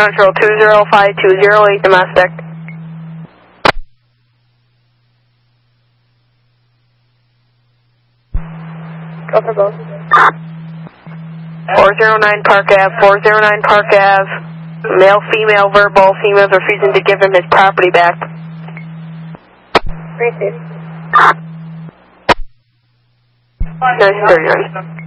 Central 205-208 domestic. Go for both. 409 Park Ave, 409 Park Ave. Male, female, verbal. Females refusing to give him his property back. Received. 939.